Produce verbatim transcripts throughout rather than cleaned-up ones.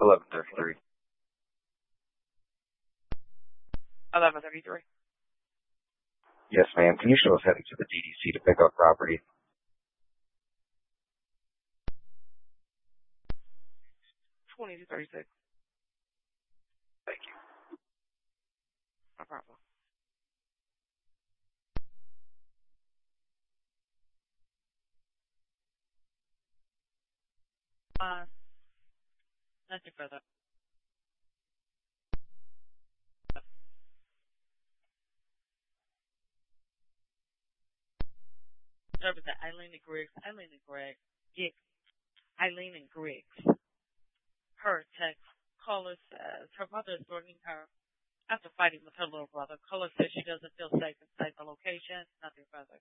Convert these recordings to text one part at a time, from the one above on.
eleven thirty-three. eleven thirty-three. Yes, ma'am. Can you show us heading to the D D C to pick up property? twenty-two thirty-six. Thank you. No problem. Uh, nothing further. Service at Eileen and Griggs. Eileen and Griggs. Yeah. Eileen and Griggs. Her text. Caller says her mother is threatening her after fighting with her little brother. Caller says she doesn't feel safe inside the location. Nothing further.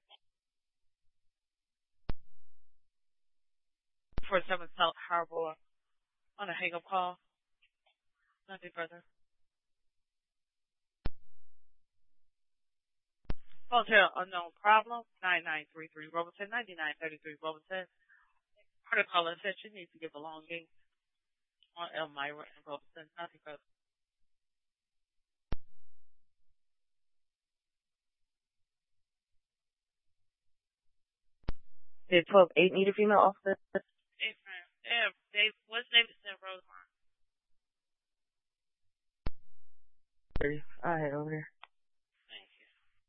For seven South Harbor on a hang-up call. Nothing further. Hotel unknown problem. nine nine three three Robertson. ninety-nine thirty-three Robertson. Her caller said she needs to get belongings on Elmira and Robertson. Nothing further. Did twelve eight need a female officer? Hey, friend. Yeah, Dave, what's Davidson Rosemont? I'll head over there. Thank you.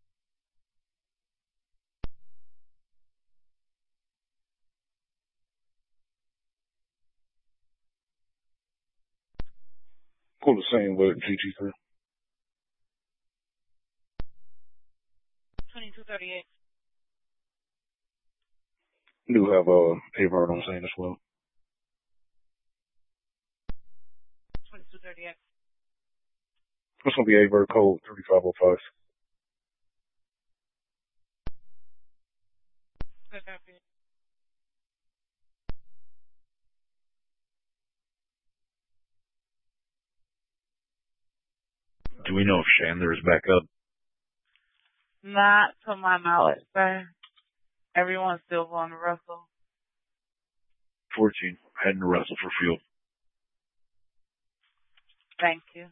Pull the same with G G three. twenty-two thirty-eight. Do have uh, a Avert on scene as well. twenty-two thirty-eight. It's going to be Avert code thirty-five oh five. Good copy. Do we know if Chandler is back up? Not to my knowledge, sir. Everyone's still going to wrestle. fourteen. Heading to wrestle for fuel. Thank you.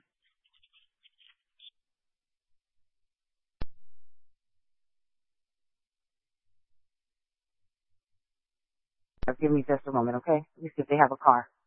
Give me just a moment, okay? Let me see if they have a car.